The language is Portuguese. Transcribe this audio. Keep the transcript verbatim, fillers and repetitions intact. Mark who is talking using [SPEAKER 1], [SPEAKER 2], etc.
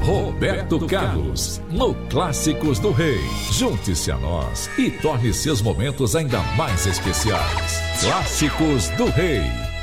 [SPEAKER 1] Roberto Carlos, no Clássicos do Rei. Junte-se a nós e torne seus momentos ainda mais especiais. Clássicos do Rei.